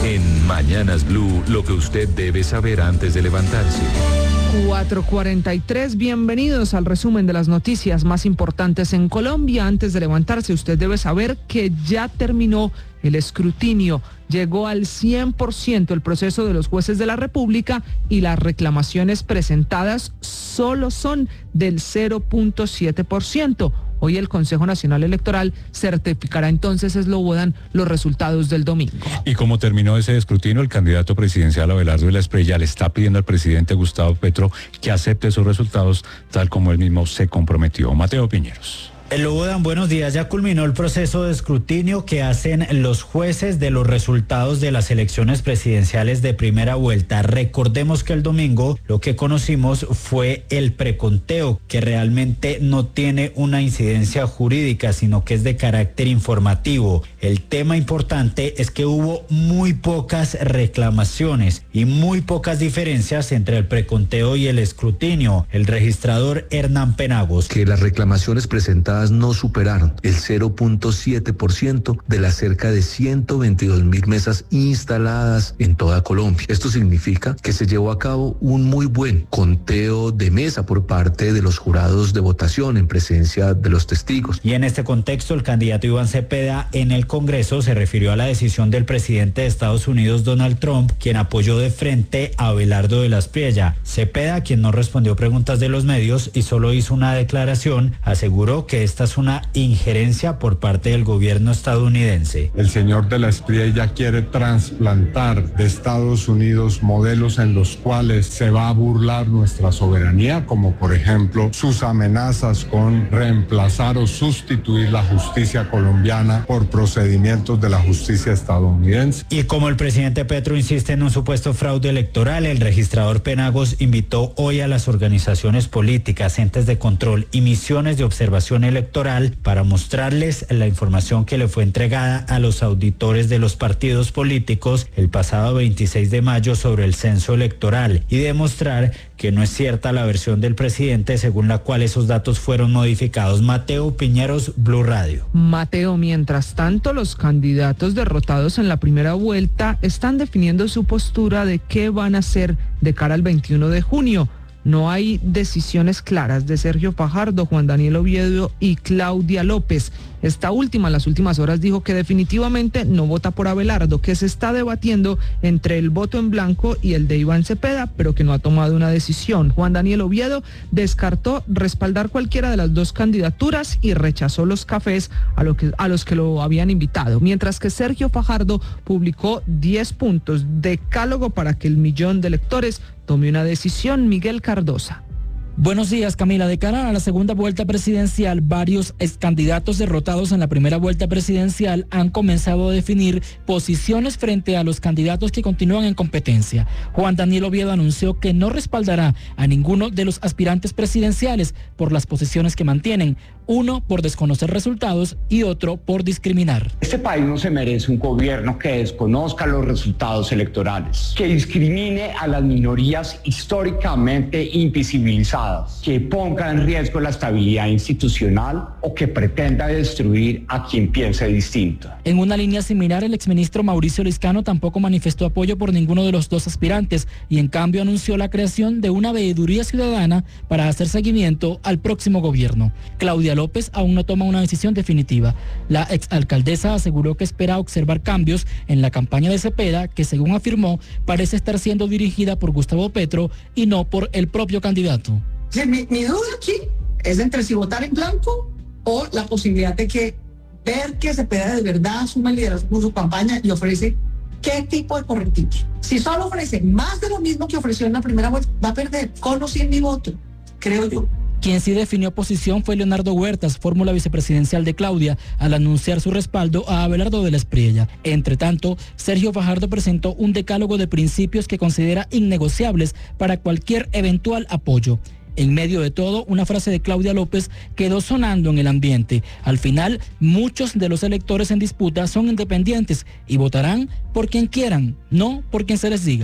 En Mañanas Blue, lo que usted debe saber antes de levantarse. 4:43, bienvenidos al resumen de las noticias más importantes en Colombia. Antes de levantarse, usted debe saber que ya terminó el escrutinio. Llegó al 100% el proceso de los jueces de la República y las reclamaciones presentadas solo son del 0.7%. Hoy el Consejo Nacional Electoral certificará entonces, Slobodan, los resultados del domingo. Y como terminó ese escrutinio, el candidato presidencial Abelardo de la Espriella le está pidiendo al presidente Gustavo Petro que acepte esos resultados tal como él mismo se comprometió. Mateo Piñeros. Slobodan, buenos días. Ya culminó el proceso de escrutinio que hacen los jueces de los resultados de las elecciones presidenciales de primera vuelta. Recordemos que el domingo lo que conocimos fue el preconteo, que realmente no tiene una incidencia jurídica, sino que es de carácter informativo. El tema importante es que hubo muy pocas reclamaciones y muy pocas diferencias entre el preconteo y el escrutinio. El registrador Hernán Penagos. Que las reclamaciones presentadas no superaron el 0.7% de las cerca de 122.000 mesas instaladas en toda Colombia. Esto significa que se llevó a cabo un muy buen conteo de mesa por parte de los jurados de votación en presencia de los testigos. Y en este contexto, el candidato Iván Cepeda en el Congreso se refirió a la decisión del presidente de Estados Unidos, Donald Trump, quien apoyó de frente a Abelardo de la Espriella. Cepeda, quien no respondió preguntas de los medios y solo hizo una declaración, aseguró que esta es una injerencia por parte del gobierno estadounidense. El señor de la Espriella quiere trasplantar de Estados Unidos modelos en los cuales se va a burlar nuestra soberanía, como por ejemplo sus amenazas con reemplazar o sustituir la justicia colombiana por procedimientos de la justicia estadounidense. Y como el presidente Petro insiste en un supuesto fraude electoral, el registrador Penagos invitó hoy a las organizaciones políticas, entes de control y misiones de observación electoral para mostrarles la información que le fue entregada a los auditores de los partidos políticos el pasado 26 de mayo sobre el censo electoral y demostrar que no es cierta la versión del presidente según la cual esos datos fueron modificados. Mateo Piñeros, Blue Radio. Mateo, mientras tanto, los candidatos derrotados en la primera vuelta están definiendo su postura de qué van a hacer de cara al 21 de junio. No hay decisiones claras de Sergio Fajardo, Juan Daniel Oviedo y Claudia López. Esta última, en las últimas horas, dijo que definitivamente no vota por Abelardo, que se está debatiendo entre el voto en blanco y el de Iván Cepeda, pero que no ha tomado una decisión. Juan Daniel Oviedo descartó respaldar cualquiera de las dos candidaturas y rechazó los cafés a los que lo habían invitado, mientras que Sergio Fajardo publicó 10 puntos, decálogo para que el millón de electores tome una decisión. Miguel Cardosa. Buenos días, Camila. De cara a la segunda vuelta presidencial, varios excandidatos derrotados en la primera vuelta presidencial han comenzado a definir posiciones frente a los candidatos que continúan en competencia. Juan Daniel Oviedo anunció que no respaldará a ninguno de los aspirantes presidenciales por las posiciones que mantienen, uno por desconocer resultados y otro por discriminar. Este país no se merece un gobierno que desconozca los resultados electorales, que discrimine a las minorías históricamente invisibilizadas, que ponga en riesgo la estabilidad institucional o que pretenda destruir a quien piense distinto. En una línea similar, el exministro Mauricio Liscano tampoco manifestó apoyo por ninguno de los dos aspirantes y en cambio anunció la creación de una veeduría ciudadana para hacer seguimiento al próximo gobierno. Claudia López aún no toma una decisión definitiva. La exalcaldesa aseguró que espera observar cambios en la campaña de Cepeda, que según afirmó parece estar siendo dirigida por Gustavo Petro y no por el propio candidato. Sí, mi duda aquí es entre si votar en blanco o la posibilidad de que ver que Cepeda de verdad asume el liderazgo en su campaña y ofrece qué tipo de correctivo. Si solo ofrece más de lo mismo que ofreció en la primera vuelta, va a perder con o sin mi voto, creo yo. Quien sí definió posición fue Leonardo Huertas, fórmula vicepresidencial de Claudia, al anunciar su respaldo a Abelardo de la Espriella. Entre tanto, Sergio Fajardo presentó un decálogo de principios que considera innegociables para cualquier eventual apoyo. En medio de todo, una frase de Claudia López quedó sonando en el ambiente. Al final, muchos de los electores en disputa son independientes y votarán por quien quieran, no por quien se les diga.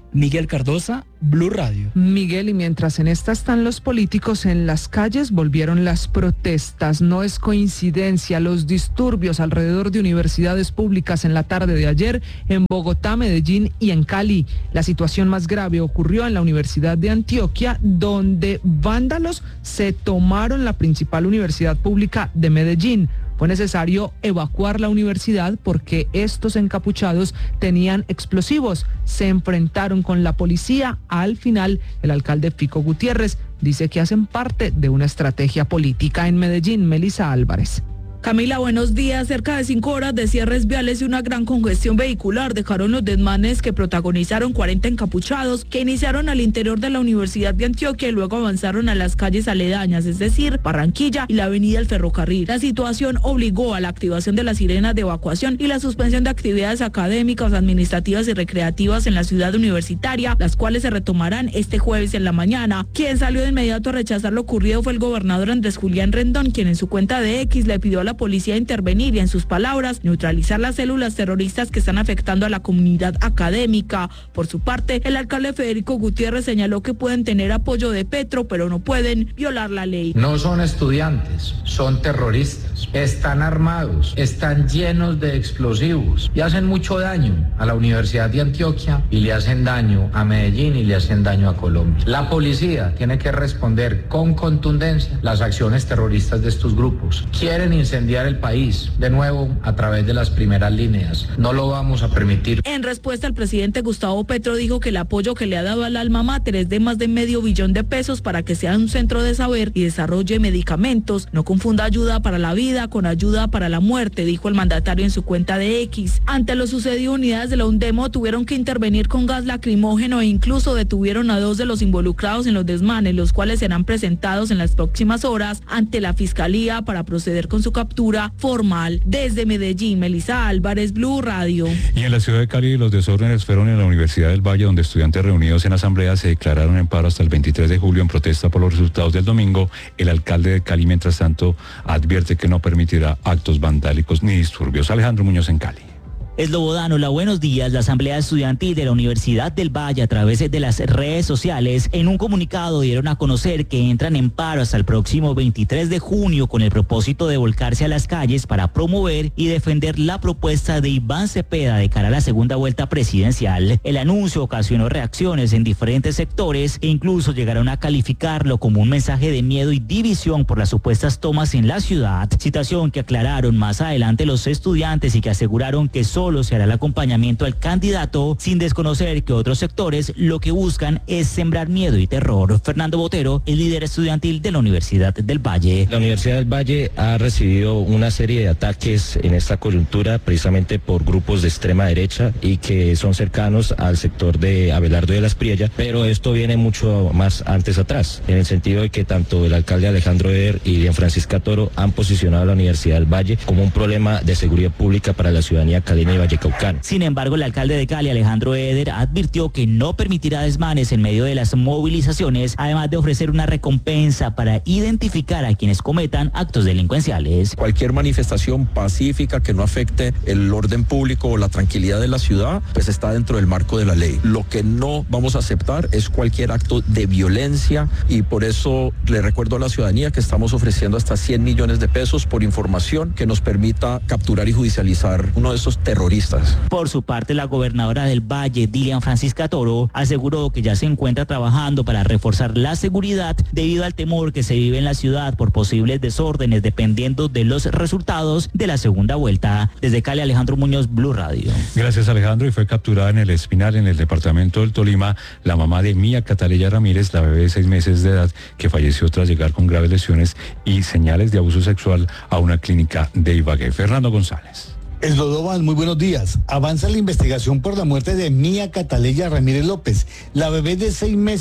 Miguel Cardosa, Blue Radio. Miguel, y mientras en esta están los políticos, en las calles volvieron las protestas. No es coincidencia los disturbios alrededor de universidades públicas en la tarde de ayer en Bogotá, Medellín y en Cali. La situación más grave ocurrió en la Universidad de Antioquia, donde vándalos se tomaron la principal universidad pública de Medellín. Fue necesario evacuar la universidad porque estos encapuchados tenían explosivos. Se enfrentaron con la policía. Al final, el alcalde Fico Gutiérrez dice que hacen parte de una estrategia política. En Medellín, Melissa Álvarez. Camila, buenos días. Cerca de 5 horas de cierres viales y una gran congestión vehicular dejaron los desmanes que protagonizaron 40 encapuchados que iniciaron al interior de la Universidad de Antioquia y luego avanzaron a las calles aledañas, es decir, Barranquilla y la avenida El Ferrocarril. La situación obligó a la activación de las sirenas de evacuación y la suspensión de actividades académicas, administrativas y recreativas en la ciudad universitaria, las cuales se retomarán este jueves en la mañana. Quien salió de inmediato a rechazar lo ocurrido fue el gobernador Andrés Julián Rendón, quien en su cuenta de X le pidió a la policía intervenir y, en sus palabras, neutralizar las células terroristas que están afectando a la comunidad académica. Por su parte, el alcalde Federico Gutiérrez señaló que pueden tener apoyo de Petro, pero no pueden violar la ley. No son estudiantes, son terroristas. Están armados, están llenos de explosivos y hacen mucho daño a la Universidad de Antioquia y le hacen daño a Medellín y le hacen daño a Colombia. La policía tiene que responder con contundencia las acciones terroristas de estos grupos. Quieren incendiar el país, de nuevo, a través de las primeras líneas. No lo vamos a permitir. En respuesta, el presidente Gustavo Petro dijo que el apoyo que le ha dado al alma mater es de más de $500 millones para que sea un centro de saber y desarrolle medicamentos. No confunda ayuda para la vida con ayuda para la muerte, dijo el mandatario en su cuenta de X. Ante lo sucedido, unidades de la UNDEMO tuvieron que intervenir con gas lacrimógeno e incluso detuvieron a 2 de los involucrados en los desmanes, los cuales serán presentados en las próximas horas ante la Fiscalía para proceder con su captura formal. Desde Medellín, Melissa Álvarez, Blue Radio. Y en la ciudad de Cali, los desórdenes fueron en la Universidad del Valle, donde estudiantes reunidos en asamblea se declararon en paro hasta el 23 de julio en protesta por los resultados del domingo. El alcalde de Cali, mientras tanto, advierte que no permitirá actos vandálicos ni disturbios. Alejandro Muñoz en Cali. Eslobodan, hola, buenos días. La Asamblea Estudiantil de la Universidad del Valle, a través de las redes sociales, en un comunicado dieron a conocer que entran en paro hasta el próximo 23 de junio con el propósito de volcarse a las calles para promover y defender la propuesta de Iván Cepeda de cara a la segunda vuelta presidencial. El anuncio ocasionó reacciones en diferentes sectores e incluso llegaron a calificarlo como un mensaje de miedo y división por las supuestas tomas en la ciudad, situación que aclararon más adelante los estudiantes y que aseguraron que solo se hará el acompañamiento al candidato, sin desconocer que otros sectores lo que buscan es sembrar miedo y terror. Fernando Botero, el líder estudiantil de la Universidad del Valle. La Universidad del Valle ha recibido una serie de ataques en esta coyuntura precisamente por grupos de extrema derecha y que son cercanos al sector de Abelardo de la Espriella, pero esto viene mucho más antes atrás, en el sentido de que tanto el alcalde Alejandro Eder y Lian Francisca Toro han posicionado a la Universidad del Valle como un problema de seguridad pública para la ciudadanía caleña y vallecaucana. Sin embargo, el alcalde de Cali, Alejandro Eder, advirtió que no permitirá desmanes en medio de las movilizaciones, además de ofrecer una recompensa para identificar a quienes cometan actos delincuenciales. Cualquier manifestación pacífica que no afecte el orden público o la tranquilidad de la ciudad, pues está dentro del marco de la ley. Lo que no vamos a aceptar es cualquier acto de violencia y por eso le recuerdo a la ciudadanía que estamos ofreciendo hasta 100 millones de pesos por información que nos permita capturar y judicializar uno de esos terroristas. Por su parte, la gobernadora del Valle, Lian Francisca Toro, aseguró que ya se encuentra trabajando para reforzar la seguridad debido al temor que se vive en la ciudad por posibles desórdenes dependiendo de los resultados de la segunda vuelta. Desde Cali, Alejandro Muñoz, Blue Radio. Gracias, Alejandro. Y fue capturada en el Espinal, en el departamento del Tolima, la mamá de Mía Cataleya Ramírez, la bebé de 6 meses de edad, que falleció tras llegar con graves lesiones y señales de abuso sexual a una clínica de Ibagué. Fernando González. Eslobodan, muy buenos días. Avanza la investigación por la muerte de Mía Cataleya Ramírez López, la bebé de 6 meses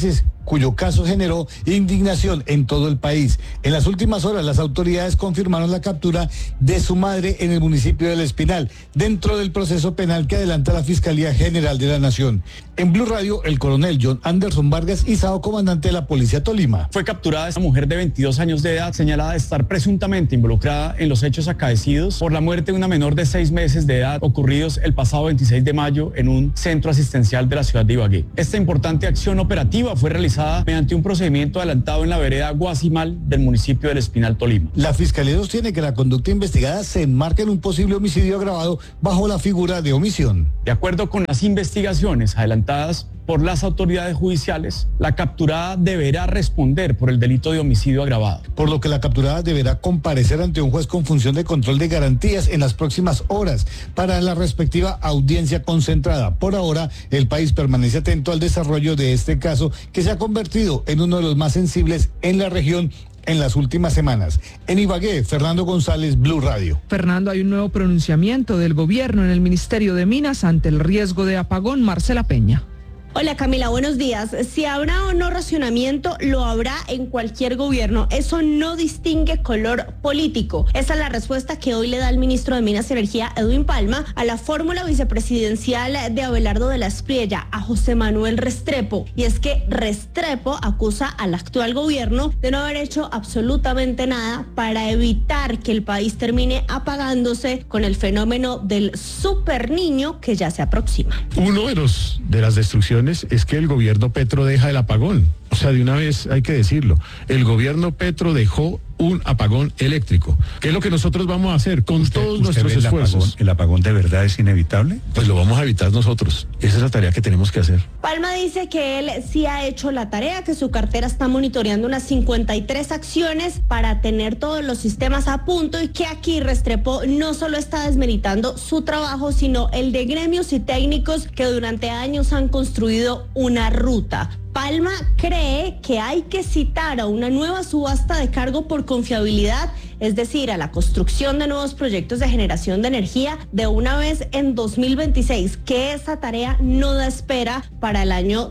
cuyo caso generó indignación en todo el país. En las últimas horas, las autoridades confirmaron la captura de su madre en el municipio del Espinal, dentro del proceso penal que adelanta la Fiscalía General de la Nación. En Blue Radio, el coronel John Anderson Vargas Izao, comandante de la Policía Tolima. Fue capturada esta mujer de 22 años de edad, señalada de estar presuntamente involucrada en los hechos acaecidos por la muerte de una menor de 6 meses de edad ocurridos el pasado 26 de mayo en un centro asistencial de la ciudad de Ibagué. Esta importante acción operativa fue realizada mediante un procedimiento adelantado en la vereda Guasimal del municipio del Espinal, Tolima. La Fiscalía sostiene que la conducta investigada se enmarca en un posible homicidio agravado bajo la figura de omisión. De acuerdo con las investigaciones adelantadas por las autoridades judiciales, la capturada deberá responder por el delito de homicidio agravado. Por lo que la capturada deberá comparecer ante un juez con función de control de garantías en las próximas horas para la respectiva audiencia concentrada. Por ahora, el país permanece atento al desarrollo de este caso, que se ha convertido en uno de los más sensibles en la región en las últimas semanas. En Ibagué, Fernando González, Blue Radio. Fernando, hay un nuevo pronunciamiento del gobierno en el Ministerio de Minas ante el riesgo de apagón. Marcela Peña. Hola Camila, buenos días. Si habrá o no racionamiento, lo habrá en cualquier gobierno. Eso no distingue color político. Esa es la respuesta que hoy le da el ministro de Minas y Energía, Edwin Palma, a la fórmula vicepresidencial de Abelardo de la Espriella, a José Manuel Restrepo. Y es que Restrepo acusa al actual gobierno de no haber hecho absolutamente nada para evitar que el país termine apagándose con el fenómeno del superniño que ya se aproxima. Uno de las destrucciones es que el gobierno Petro deja el apagón. O sea, de una vez hay que decirlo. El gobierno Petro dejó un apagón eléctrico. ¿Qué es lo que nosotros vamos a hacer con todos nuestros esfuerzos? ¿El apagón de verdad es inevitable? Pues lo vamos a evitar nosotros. Esa es la tarea que tenemos que hacer. Palma dice que él sí ha hecho la tarea, que su cartera está monitoreando unas 53 acciones para tener todos los sistemas a punto y que aquí Restrepo no solo está desmeritando su trabajo, sino el de gremios y técnicos que durante años han construido una ruta. Palma cree que hay que citar a una nueva subasta de cargo por confiabilidad, es decir, a la construcción de nuevos proyectos de generación de energía de una vez en 2026, que esa tarea no da espera para el año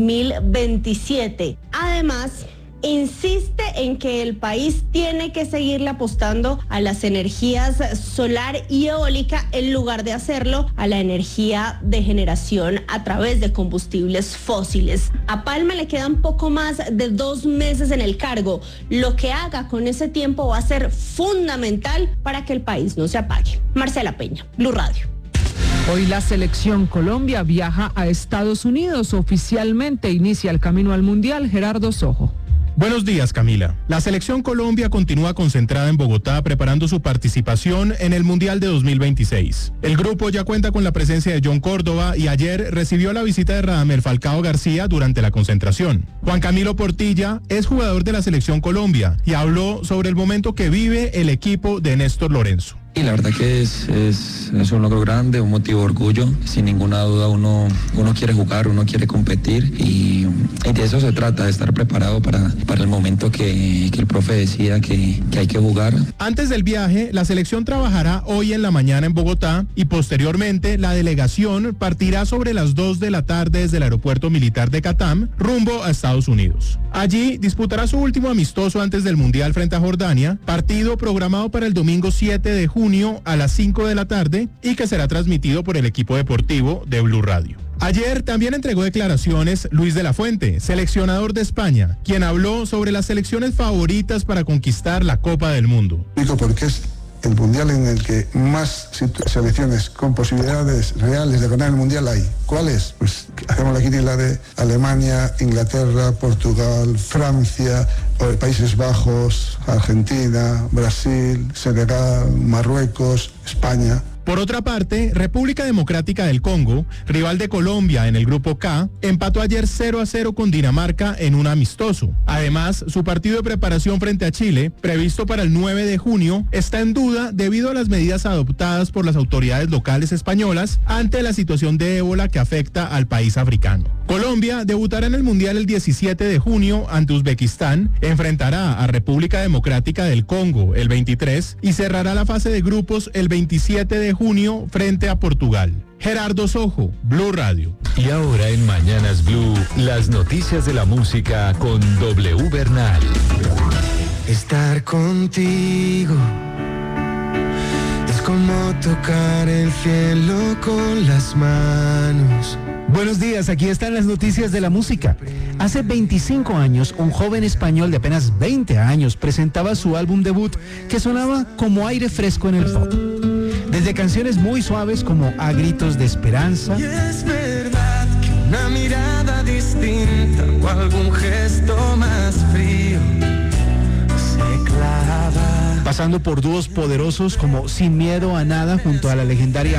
2027. Además, insiste en que el país tiene que seguirle apostando a las energías solar y eólica en lugar de hacerlo a la energía de generación a través de combustibles fósiles. A Palma le quedan poco más de 2 meses en el cargo. Lo que haga con ese tiempo va a ser fundamental para que el país no se apague. Marcela Peña, Blue Radio. Hoy la selección Colombia viaja a Estados Unidos. Oficialmente inicia el camino al Mundial. Gerardo Sojo. Buenos días, Camila. La selección Colombia continúa concentrada en Bogotá preparando su participación en el Mundial de 2026. El grupo ya cuenta con la presencia de John Córdoba y ayer recibió la visita de Radamel Falcao García durante la concentración. Juan Camilo Portilla es jugador de la selección Colombia y habló sobre el momento que vive el equipo de Néstor Lorenzo. Y la verdad que es un logro grande, un motivo de orgullo. Sin ninguna duda uno quiere jugar, uno quiere competir y de eso se trata, de estar preparado para el momento que el profe decida que hay que jugar. Antes del viaje, la selección trabajará hoy en la mañana en Bogotá y posteriormente la delegación partirá sobre las 2 de la tarde desde el aeropuerto militar de Catam rumbo a Estados Unidos. Allí disputará su último amistoso antes del Mundial frente a Jordania, partido programado para el domingo 7 de junio a las 5 de la tarde y que será transmitido por el equipo deportivo de Blue Radio. Ayer también entregó declaraciones Luis de la Fuente, seleccionador de España, quien habló sobre las selecciones favoritas para conquistar la Copa del Mundo. Porque es el mundial en el que más selecciones con posibilidades reales de ganar el mundial hay. ¿Cuál es? Pues hacemos la quiniela de Alemania, Inglaterra, Portugal, Francia, Países Bajos, Argentina, Brasil, Senegal, Marruecos, España. Por otra parte, República Democrática del Congo, rival de Colombia en el grupo K, empató ayer 0-0 con Dinamarca en un amistoso. Además, su partido de preparación frente a Chile, previsto para el 9 de junio, está en duda debido a las medidas adoptadas por las autoridades locales españolas ante la situación de ébola que afecta al país africano. Colombia debutará en el Mundial el 17 de junio ante Uzbekistán, enfrentará a República Democrática del Congo el 23 y cerrará la fase de grupos el 27 de junio frente a Portugal. Gerardo Sojo, Blue Radio. Y ahora en Mañanas Blue, las noticias de la música con W Bernal. Estar contigo es como tocar el cielo con las manos. Buenos días, aquí están las noticias de la música. Hace 25 años, un joven español de apenas 20 años presentaba su álbum debut que sonaba como aire fresco en el pop. Desde canciones muy suaves como A Gritos de Esperanza, Y es verdad que una mirada distinta o algún gesto más frío se clava. pasando por dúos poderosos como Sin Miedo a Nada junto a la legendaria